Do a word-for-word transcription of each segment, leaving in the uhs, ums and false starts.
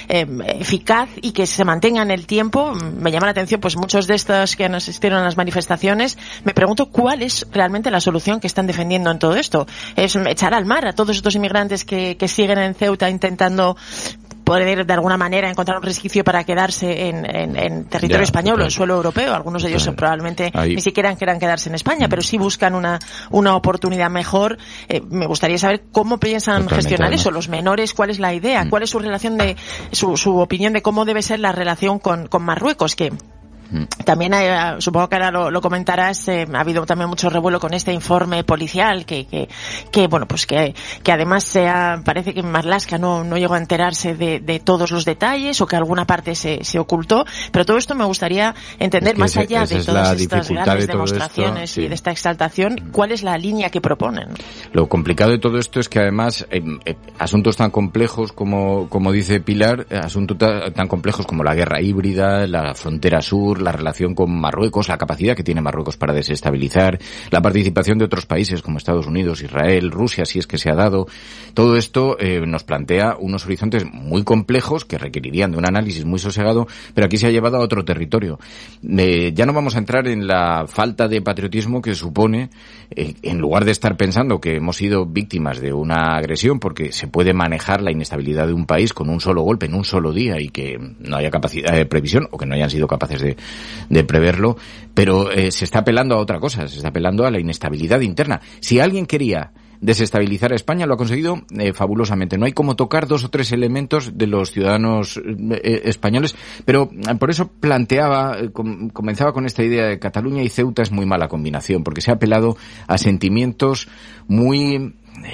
eh, eficaz y que se mantenga en el tiempo. Me llama la atención, pues muchos de estos que asistieron a las manifestaciones, me pregunto cuál es realmente la solución que están defendiendo en todo esto. Es echar al mar a todos estos inmigrantes que, que siguen en Ceuta intentando poder de alguna manera encontrar un resquicio para quedarse en, en, en territorio ya, español o en suelo europeo. Algunos de ellos claro. probablemente Ahí. ni siquiera quieran quedarse en España, mm. pero sí buscan una, una oportunidad mejor. Eh, me gustaría saber cómo piensan Totalmente gestionar además. eso, los menores, cuál es la idea, mm. cuál es su relación de, su, su opinión de cómo debe ser la relación con, con Marruecos, que también hay, supongo que ahora lo, lo comentarás, eh, ha habido también mucho revuelo con este informe policial que, que, que bueno, pues que, que además sea, parece que Marlaska no, no llegó a enterarse de, de todos los detalles o que alguna parte se, se ocultó, pero todo esto me gustaría entender es que más ese, allá de todas estas grandes de demostraciones esto, sí. y de esta exaltación, ¿cuál es la línea que proponen? Lo complicado de todo esto es que además eh, eh, asuntos tan complejos como, como dice Pilar, asuntos ta, tan complejos como la guerra híbrida, la frontera sur, la relación con Marruecos, la capacidad que tiene Marruecos para desestabilizar, la participación de otros países como Estados Unidos, Israel, Rusia, si es que se ha dado. Todo esto eh, nos plantea unos horizontes muy complejos que requerirían de un análisis muy sosegado, pero aquí se ha llevado a otro territorio. Eh, ya no vamos a entrar en la falta de patriotismo que supone, eh, en lugar de estar pensando que hemos sido víctimas de una agresión, porque se puede manejar la inestabilidad de un país con un solo golpe en un solo día y que no haya capacidad de previsión o que no hayan sido capaces de de preverlo, pero eh, se está apelando a otra cosa, se está apelando a la inestabilidad interna. Si alguien quería desestabilizar a España, lo ha conseguido eh, fabulosamente. No hay como tocar dos o tres elementos de los ciudadanos eh, españoles, pero eh, por eso planteaba, eh, com- comenzaba con esta idea de Cataluña y Ceuta es muy mala combinación, porque se ha apelado a sentimientos muy...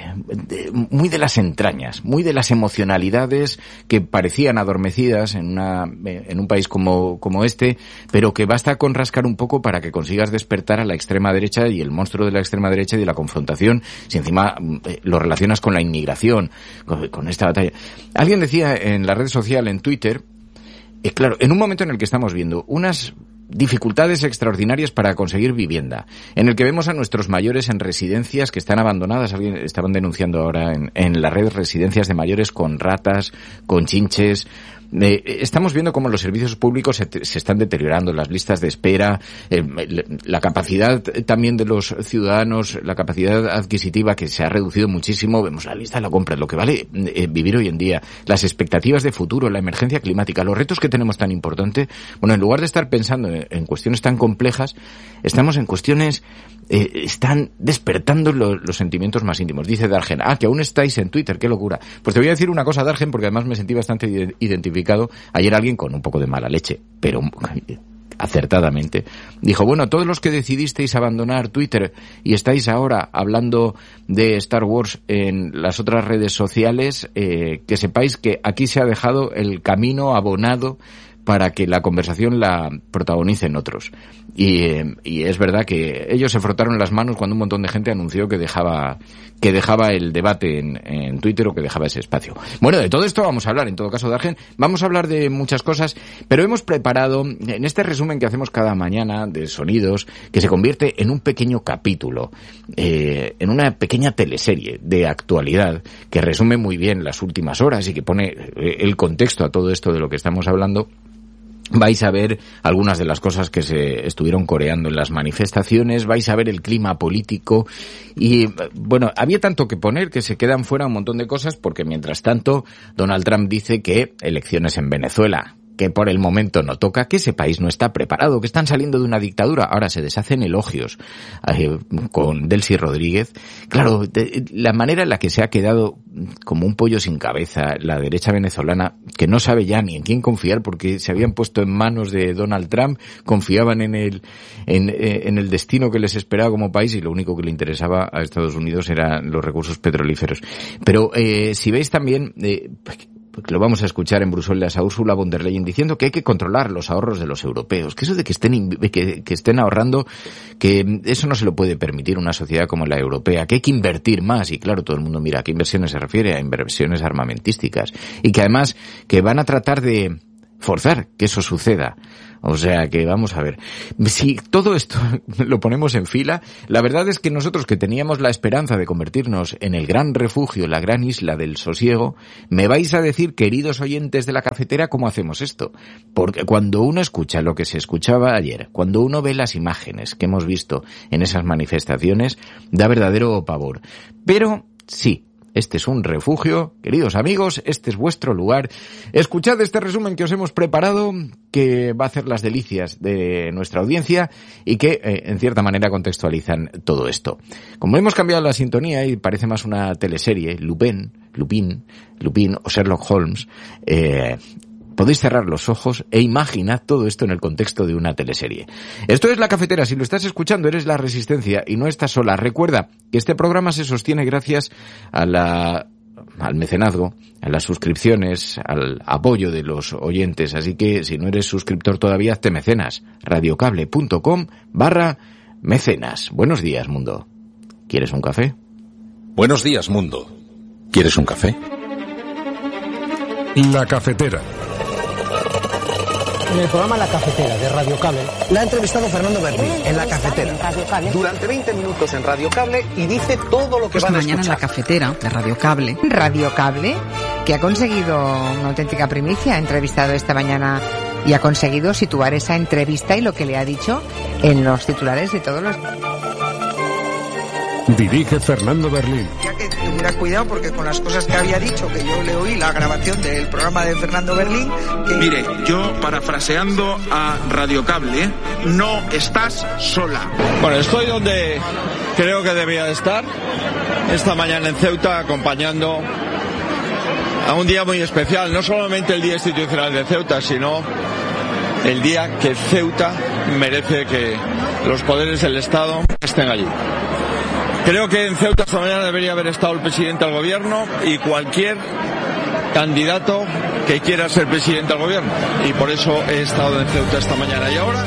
De, muy de las entrañas, muy de las emocionalidades que parecían adormecidas en una en un país como como este, pero que basta con rascar un poco para que consigas despertar a la extrema derecha y el monstruo de la extrema derecha y de la confrontación, si encima eh, lo relacionas con la inmigración, con, con esta batalla. Alguien decía en la red social, en Twitter, eh, claro, en un momento en el que estamos viendo unas dificultades extraordinarias para conseguir vivienda, en el que vemos a nuestros mayores en residencias que están abandonadas. Alguien estaban denunciando ahora en, en la red residencias de mayores con ratas, con chinches. Eh, estamos viendo cómo los servicios públicos se, se están deteriorando, las listas de espera, eh, la capacidad también de los ciudadanos, la capacidad adquisitiva que se ha reducido muchísimo. Vemos la lista de la compra, lo que vale eh, vivir hoy en día, las expectativas de futuro, la emergencia climática, los retos que tenemos tan importantes. Bueno, en lugar de estar pensando en, en cuestiones tan complejas, estamos en cuestiones, eh, están despertando lo, los sentimientos más íntimos. Dice Dargen, ah, que aún estáis en Twitter, qué locura. Pues te voy a decir una cosa, Dargen, porque además me sentí bastante identificado. Ayer alguien con un poco de mala leche, pero acertadamente, dijo, bueno, todos los que decidisteis abandonar Twitter y estáis ahora hablando de Star Wars en las otras redes sociales, eh, que sepáis que aquí se ha dejado el camino abonado para que la conversación la protagonicen otros. Y, eh, y es verdad que ellos se frotaron las manos cuando un montón de gente anunció que dejaba que dejaba el debate en, en Twitter o que dejaba ese espacio. Bueno, de todo esto vamos a hablar, en todo caso, Dargen, vamos a hablar de muchas cosas, pero hemos preparado, en este resumen que hacemos cada mañana de sonidos, que se convierte en un pequeño capítulo, eh, en una pequeña teleserie de actualidad, que resume muy bien las últimas horas y que pone el contexto a todo esto de lo que estamos hablando. Vais a ver algunas de las cosas que se estuvieron coreando en las manifestaciones, vais a ver el clima político y, bueno, había tanto que poner que se quedan fuera un montón de cosas porque, mientras tanto, Donald Trump dice que elecciones en Venezuela, que por el momento no toca, que ese país no está preparado, que están saliendo de una dictadura. Ahora se deshacen elogios eh, con Delcy Rodríguez. Claro, de, la manera en la que se ha quedado como un pollo sin cabeza la derecha venezolana, que no sabe ya ni en quién confiar, porque se habían puesto en manos de Donald Trump, confiaban en el en, en el destino que les esperaba como país, y lo único que le interesaba a Estados Unidos eran los recursos petrolíferos. Pero eh, si veis también... Eh, porque lo vamos a escuchar en Bruselas a Ursula von der Leyen diciendo que hay que controlar los ahorros de los europeos, que eso de que estén que, que estén ahorrando, que eso no se lo puede permitir una sociedad como la europea, que hay que invertir más. Y claro, todo el mundo mira a qué inversiones se refiere, a inversiones armamentísticas, y que además que van a tratar de forzar que eso suceda. O sea que vamos a ver, si todo esto lo ponemos en fila, la verdad es que nosotros que teníamos la esperanza de convertirnos en el gran refugio, la gran isla del sosiego, me vais a decir, queridos oyentes de la cafetera, ¿cómo hacemos esto? Porque cuando uno escucha lo que se escuchaba ayer, cuando uno ve las imágenes que hemos visto en esas manifestaciones, da verdadero pavor. Pero sí, este es un refugio, queridos amigos, este es vuestro lugar. Escuchad este resumen que os hemos preparado, que va a hacer las delicias de nuestra audiencia y que, eh, en cierta manera, contextualizan todo esto. Como hemos cambiado la sintonía y parece más una teleserie, Lupin, Lupin, Lupin o Sherlock Holmes, eh... podéis cerrar los ojos e imaginad todo esto en el contexto de una teleserie. Esto es La Cafetera. Si lo estás escuchando, eres La Resistencia y no estás sola. Recuerda que este programa se sostiene gracias a la, al mecenazgo, a las suscripciones, al apoyo de los oyentes. Así que si no eres suscriptor todavía, hazte mecenas. radiocable.com barra mecenas. Buenos días, mundo. ¿Quieres un café? Buenos días, mundo. ¿Quieres un café? La Cafetera. En el programa La Cafetera de Radio Cable la ha entrevistado Fernando Berlín en La Cafetera durante veinte minutos en Radio Cable y dice todo lo que pues van a mañana escuchar. En La Cafetera de Radio Cable. Radio Cable, que ha conseguido una auténtica primicia, ha entrevistado esta mañana y ha conseguido situar esa entrevista y lo que le ha dicho en los titulares de todos los... Dirige Fernando Berlín. Ya que tuviera cuidado porque con las cosas que había dicho, que yo le oí la grabación del programa de Fernando Berlín... Que... Mire, yo parafraseando a Radio Cable, no estás sola. Bueno, estoy donde creo que debía de estar, esta mañana en Ceuta, acompañando a un día muy especial, no solamente el Día Institucional de Ceuta, sino el día que Ceuta merece que los poderes del Estado estén allí. Creo que en Ceuta esta mañana debería haber estado el presidente del gobierno y cualquier candidato que quiera ser presidente del gobierno. Y por eso he estado en Ceuta esta mañana. Y ahora...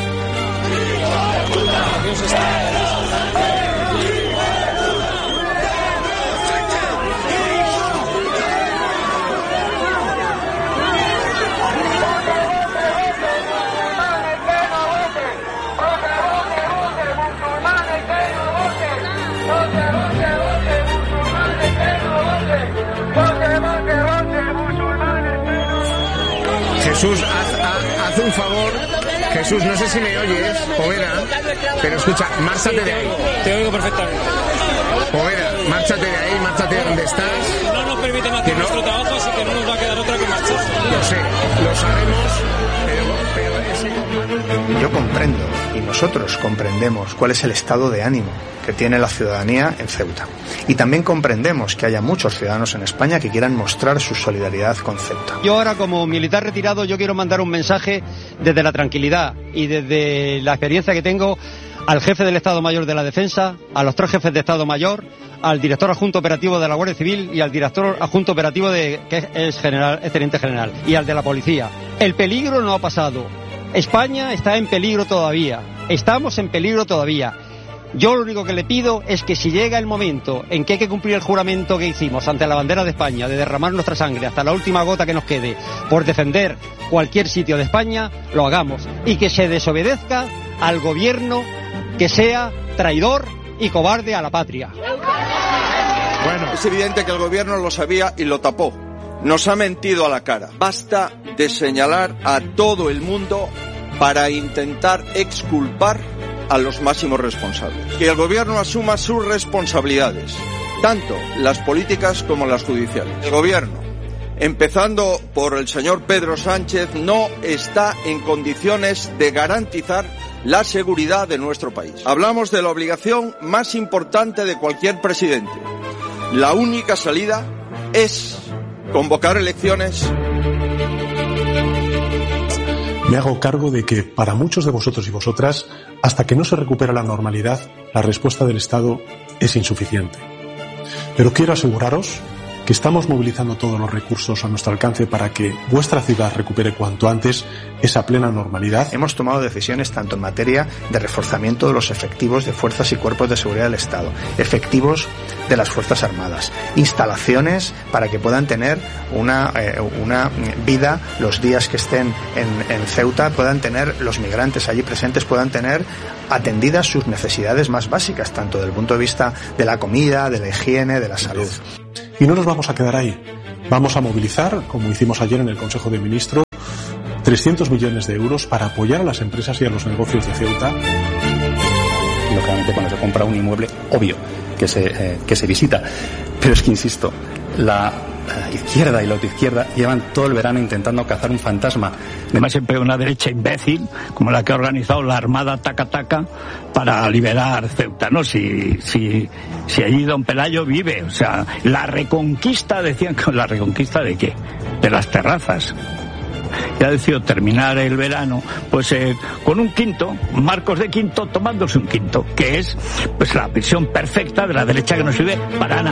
Jesús, haz, haz, haz un favor. Jesús, no sé si me oyes, Poveda, pero escucha, márchate de ahí. Te oigo perfectamente. Poveda, márchate de ahí, márchate de donde estás. No nos permiten hacer no... nuestro trabajo, así que no nos va a quedar otra que marcharse. Lo sé, lo sabemos, pero, pero ese... Yo comprendo, y nosotros comprendemos cuál es el estado de ánimo que tiene la ciudadanía en Ceuta. Y también comprendemos que haya muchos ciudadanos en España que quieran mostrar su solidaridad con Ceuta. Yo ahora, como militar retirado, yo quiero mandar un mensaje desde la tranquilidad y desde la experiencia que tengo al jefe del Estado Mayor de la Defensa, a los tres jefes de Estado Mayor, al director adjunto operativo de la Guardia Civil y al director adjunto operativo de que es general, es teniente general, y al de la policía. El peligro no ha pasado. España está en peligro todavía. Estamos en peligro todavía. Yo lo único que le pido es que si llega el momento en que hay que cumplir el juramento que hicimos ante la bandera de España, de derramar nuestra sangre hasta la última gota que nos quede por defender cualquier sitio de España, lo hagamos. Y que se desobedezca al gobierno que sea traidor y cobarde a la patria. Bueno, es evidente que el gobierno lo sabía y lo tapó. Nos ha mentido a la cara. Basta de señalar a todo el mundo para intentar exculpar a los máximos responsables. Que el gobierno asuma sus responsabilidades, tanto las políticas como las judiciales. El gobierno, empezando por el señor Pedro Sánchez, no está en condiciones de garantizar la seguridad de nuestro país. Hablamos de la obligación más importante de cualquier presidente. La única salida es convocar elecciones. Me hago cargo de que para muchos de vosotros y vosotras, hasta que no se recupera la normalidad, la respuesta del Estado es insuficiente. Pero quiero aseguraros que estamos movilizando todos los recursos a nuestro alcance para que vuestra ciudad recupere cuanto antes esa plena normalidad. Hemos tomado decisiones tanto en materia de reforzamiento de los efectivos de fuerzas y cuerpos de seguridad del Estado, efectivos de las Fuerzas Armadas, instalaciones para que puedan tener una, eh, una vida los días que estén en, en Ceuta, puedan tener los migrantes allí presentes, puedan tener atendidas sus necesidades más básicas, tanto desde el punto de vista de la comida, de la higiene, de la salud. Y no nos vamos a quedar ahí. Vamos a movilizar, como hicimos ayer en el Consejo de Ministros, trescientos millones de euros para apoyar a las empresas y a los negocios de Ceuta. Lógicamente, cuando se compra un inmueble, obvio que se, eh, que se visita. Pero es que, insisto, la eh, izquierda y la autoizquierda llevan todo el verano intentando cazar un fantasma. Además, siempre una derecha imbécil, como la que ha organizado la Armada Taca Taca para liberar Ceuta, ¿no? Si, si, si allí don Pelayo vive, o sea, la reconquista, decían, ¿la reconquista de qué? De las terrazas. Y ha decidido terminar el verano pues eh, con un quinto, Marcos de Quinto tomándose un quinto, que es pues la visión perfecta de la derecha que nos vive para nada.